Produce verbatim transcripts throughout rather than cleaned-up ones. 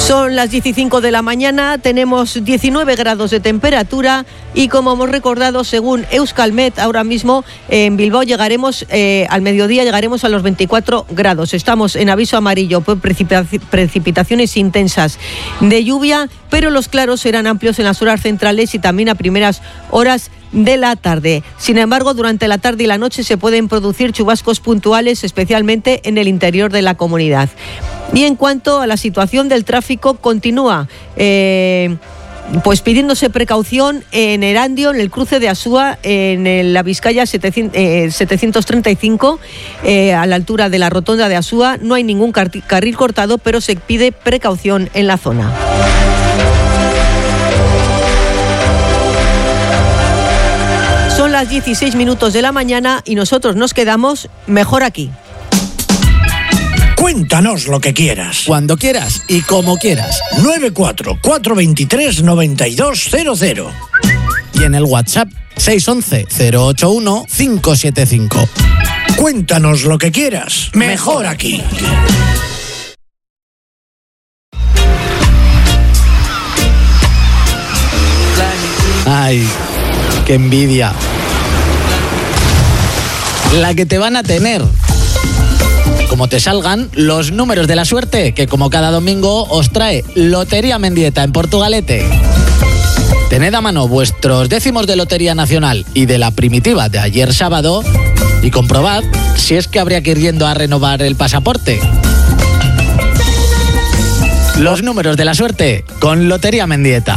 Son las diez y cinco de la mañana, tenemos diecinueve grados de temperatura y como hemos recordado, según Euskalmet, ahora mismo en Bilbao llegaremos, eh, al mediodía llegaremos a los veinticuatro grados. Estamos en aviso amarillo por precipitaciones intensas de lluvia, pero los claros serán amplios en las horas centrales y también a primeras horas de la tarde. Sin embargo, durante la tarde y la noche se pueden producir chubascos puntuales, especialmente en el interior de la comunidad. Y en cuanto a la situación del tráfico, continúa eh, pues pidiéndose precaución en Erandio, en el cruce de Asúa, en el, la Vizcaya setecientos treinta y cinco, eh, a la altura de la rotonda de Asúa. No hay ningún car- carril cortado, pero se pide precaución en la zona. Son las dieciséis minutos de la mañana y nosotros nos quedamos mejor aquí. Cuéntanos lo que quieras. Cuando quieras y como quieras. nueve cuatro cuatro dos tres nueve dos cero cero. Y en el WhatsApp seis once cero ocho uno cinco siete cinco. Cuéntanos lo que quieras. Mejor aquí. Ay, qué envidia. La que te van a tener. Como te salgan los números de la suerte, que como cada domingo os trae Lotería Mendieta en Portugalete. Tened a mano vuestros décimos de Lotería Nacional y de la primitiva de ayer sábado y comprobad si es que habría que ir yendo a renovar el pasaporte. Los números de la suerte con Lotería Mendieta.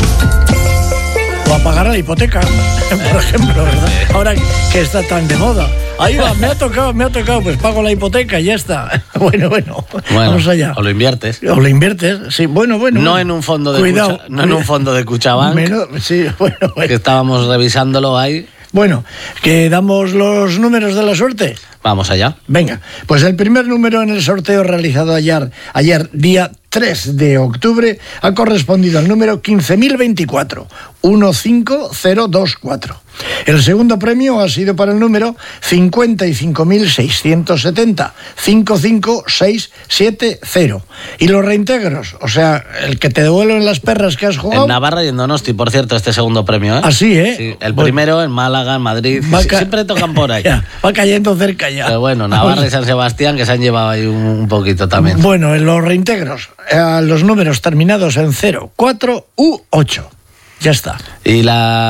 O a pagar la hipoteca, por ejemplo, ¿verdad? Ahora que está tan de moda. Ahí va, me ha tocado, me ha tocado, pues pago la hipoteca y ya está. Bueno, bueno, bueno, vamos allá. O lo inviertes. O lo inviertes, sí, bueno, bueno. No en un fondo de cuidado, Cucha, no en un fondo de Cuchabank. Menos, sí, bueno, bueno. Que estábamos revisándolo ahí. Bueno, que damos los números de la suerte. Vamos allá. Venga, pues el primer número en el sorteo realizado ayer, ayer día tres de octubre, ha correspondido al número quince mil veinticuatro, uno cinco cero dos cuatro. El segundo premio ha sido para el número cincuenta y cinco mil seiscientos setenta, cinco cinco seis siete cero. Y los reintegros, o sea, el que te devuelven las perras que has jugado. En Navarra y en Donosti, por cierto, este segundo premio, ¿eh? Así, ¿eh? Sí, el primero bueno, en Málaga, en Madrid, ca- siempre tocan por ahí. Ya, va cayendo cerca ya. Pero bueno, Navarra y San Sebastián, que se han llevado ahí un, un poquito también. Bueno, en los reintegros, eh, los números terminados en cero, cuatro u ocho. Ya está. Y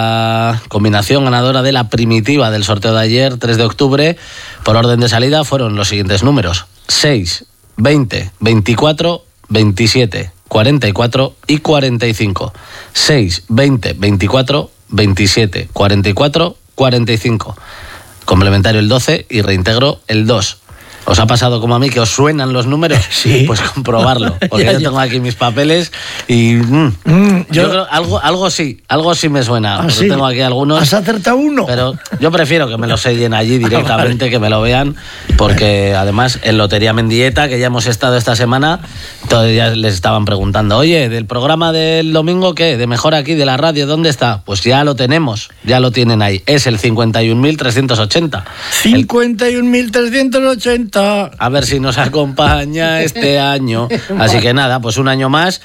la combinación ganadora de la primitiva del sorteo de ayer, tres de octubre, por orden de salida, fueron los siguientes números: seis, veinte, veinticuatro, veintisiete, cuarenta y cuatro y cuarenta y cinco. seis, veinte, veinticuatro, veintisiete, cuarenta y cuatro, cuarenta y cinco. Complementario el doce y reintegro el dos. ¿Os ha pasado como a mí que os suenan los números? Sí. Pues comprobarlo, porque Ya, yo ya. tengo aquí mis papeles y mm, Mm, yo, yo- creo algo, algo sí, algo sí me suena. ¿Ah, Porque sí? tengo aquí algunos. ¿Has acertado uno? Pero yo prefiero que me lo sellen allí directamente, que me lo vean, porque además en Lotería Mendieta, que ya hemos estado esta semana, todavía les estaban preguntando, oye, del programa del domingo, ¿qué? De Mejor Aquí, de la radio, ¿dónde está? Pues ya lo tenemos, ya lo tienen ahí. Es el cincuenta y un mil trescientos ochenta. El- cincuenta y un mil trescientos ochenta. a ver si nos acompaña este año. Así que nada, pues un año más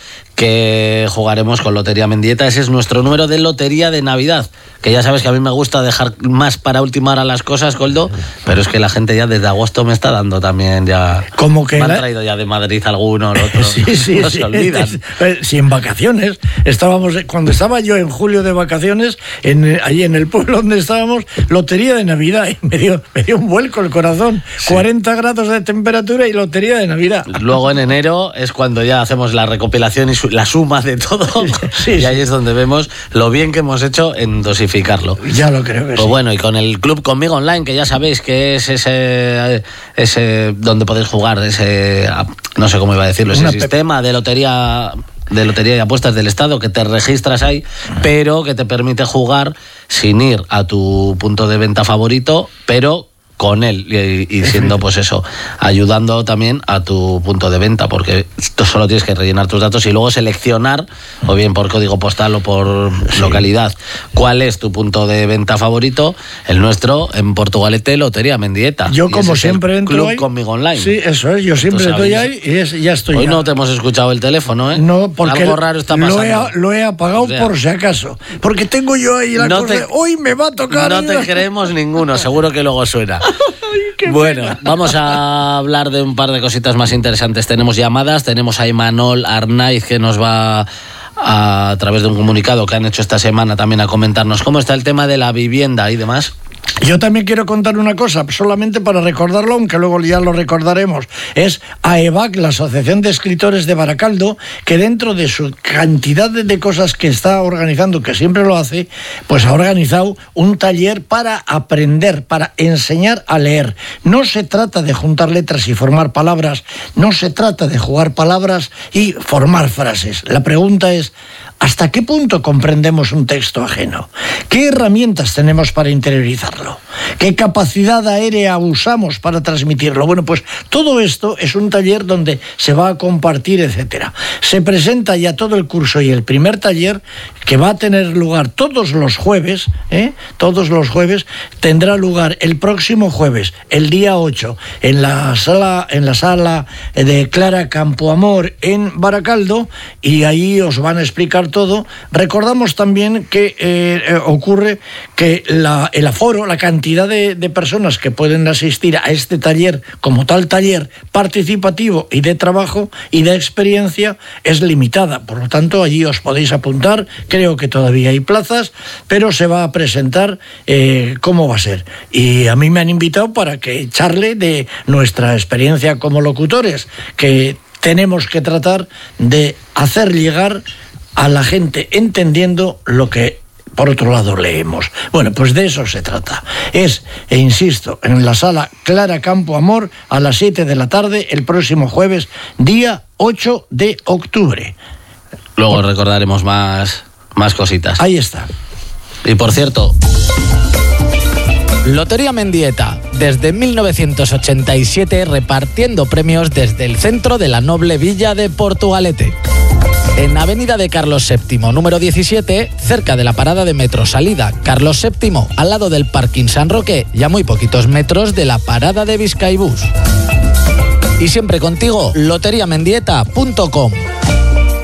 que jugaremos con Lotería Mendieta. Ese es nuestro número de Lotería de Navidad, que ya sabes que a mí me gusta dejar más para última hora las cosas, Coldo, pero es que la gente ya desde agosto me está dando también ya... Como que me han la- traído ya de Madrid algunos, otros. Sí, sí, no sí. se olvidan. Eh, Si en vacaciones estábamos, cuando estaba yo en julio de vacaciones, en, eh, allí en el pueblo donde estábamos, Lotería de Navidad, y me dio, me dio un vuelco el corazón. Sí. cuarenta grados de temperatura y Lotería de Navidad. Luego en enero es cuando ya hacemos la recopilación y su- la suma de todo, Sí, y sí. ahí es donde vemos lo bien que hemos hecho en dosificarlo. Ya lo creo que Pues sí. bueno, y con el Club Conmigo Online, que ya sabéis que es ese, ese donde podéis jugar, ese, no sé cómo iba a decirlo, ese Una pe- sistema de lotería de lotería y apuestas del Estado, que te registras ahí, pero que te permite jugar sin ir a tu punto de venta favorito, pero con él y, y siendo pues eso, ayudando también a tu punto de venta, porque tú solo tienes que rellenar tus datos y luego seleccionar, o bien por código postal o por sí. localidad, cuál es tu punto de venta favorito. El nuestro en Portugalete, Lotería Mendieta. Yo como siempre entro Club ahí, Conmigo Online. Sí, eso es, yo siempre estoy ahí y es, ya estoy. Hoy ya. no te hemos escuchado el teléfono, ¿eh? No, porque algo raro está pasando. Lo he, lo he apagado, o sea, por si acaso, porque tengo yo ahí la no cosa te, de, hoy me va a tocar. No te creemos ninguno, seguro que luego suena. Ay, bueno, pena. Vamos a hablar de un par de cositas más interesantes. Tenemos llamadas, tenemos a Imanol Arnaiz que nos va a, a través de un comunicado que han hecho esta semana también a comentarnos cómo está el tema de la vivienda y demás. Yo también quiero contar una cosa, solamente para recordarlo, aunque luego ya lo recordaremos. Es AEBAC, la Asociación de Escritores de Baracaldo, que dentro de su cantidad de cosas que está organizando, que siempre lo hace, pues ha organizado un taller para aprender, para enseñar a leer. No se trata de juntar letras y formar palabras, no se trata de jugar palabras y formar frases. La pregunta es, ¿hasta qué punto comprendemos un texto ajeno? ¿Qué herramientas tenemos para interiorizarlo? ¿Qué capacidad aérea usamos para transmitirlo? Bueno, pues todo esto es un taller donde se va a compartir, etcétera. Se presenta ya todo el curso y el primer taller, que va a tener lugar todos los jueves, ¿eh? Todos los jueves, tendrá lugar el próximo jueves, el día ocho, en la sala, en la sala de Clara Campoamor en Baracaldo, y ahí os van a explicar todo. Recordamos también que eh, eh, ocurre que la, el aforo, la cantidad de, de personas que pueden asistir a este taller como tal taller participativo y de trabajo y de experiencia es limitada. Por lo tanto, allí os podéis apuntar. Creo que todavía hay plazas, pero se va a presentar eh, cómo va a ser. Y a mí me han invitado para que charle de nuestra experiencia como locutores, que tenemos que tratar de hacer llegar a la gente entendiendo lo que por otro lado leemos. Bueno, pues de eso se trata. Es, e insisto, en la sala Clara Campoamor a las siete de la tarde el próximo jueves, día ocho de octubre. Luego por... recordaremos más, más cositas. Ahí está. Y por cierto... Lotería Mendieta, desde mil novecientos ochenta y siete repartiendo premios desde el centro de la noble villa de Portugalete. En Avenida de Carlos séptimo, número diecisiete, cerca de la parada de metro salida Carlos séptimo, al lado del parking San Roque y a muy poquitos metros de la parada de Vizcaibús. Y siempre contigo, lotería mendieta punto com.